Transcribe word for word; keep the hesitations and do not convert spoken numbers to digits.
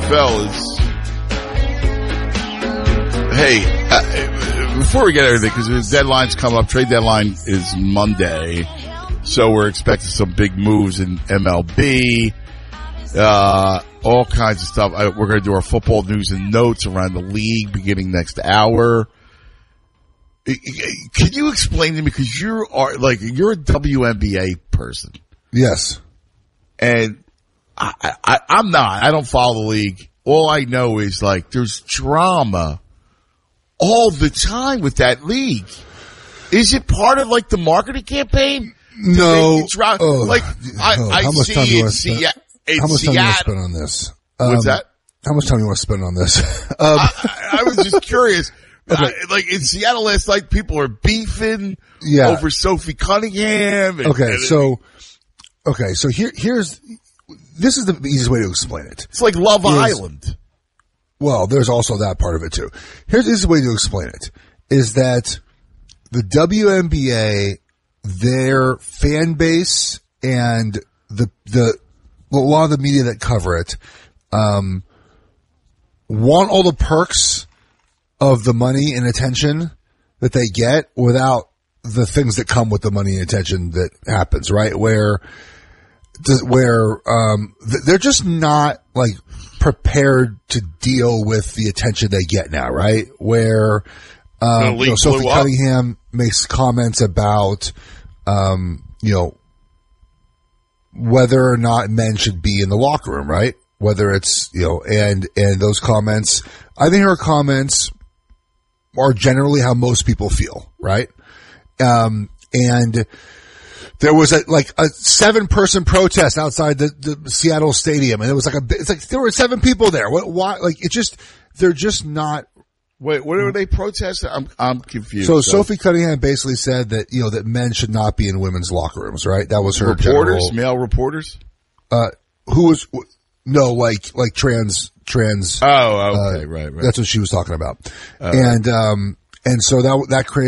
fellas. Hey, uh, before we get everything, because the deadline's come up, trade deadline is Monday, so we're expecting some big moves in M L B, uh, all kinds of stuff. I, we're going to do our football news and notes around the league beginning next hour. Can you explain to me, because you are like you're a W N B A person? Yes, and I, I, I'm not. I don't follow the league. All I know is like there's drama all the time with that league. Is it part of like the marketing campaign? No. Oh, like I, oh, I how much see time do you in, want to spend? Sea- in how much time Seattle. do you want to spend on this? Um, What's that? How much time do you want to spend on this? um, I, I was just curious. Okay. I, like in Seattle last night, people are beefing yeah. over Sophie Cunningham. And, okay, and so okay, so here here's this is the easiest way to explain it. It's like Love is, Island. Well, there's also that part of it too. Here's this is the way to explain it: is that the W N B A, their fan base, and the the a lot of the media that cover it, um, want all the perks of the money and attention that they get without the things that come with the money and attention that happens, right? Where, where, um, they're just not like prepared to deal with the attention they get now, right? Where, um, you know, Sophie Cunningham makes comments about, um, you know, whether or not men should be in the locker room, right? Whether it's, you know, and, and those comments, I think her comments are generally how most people feel, right? Um, and there was a, like a seven person protest outside the, the Seattle stadium, and it was like a, it's like there were seven people there. What, why, like it just, they're just not. Wait, what are they protesting? I'm, I'm confused. So, so Sophie Cunningham basically said that, you know, that men should not be in women's locker rooms, right? That was her reporters, general, male reporters? Uh, who was, no, like, like trans, trans. Oh, okay, uh, right, right. That's what she was talking about. Uh, and, um, and so that, that created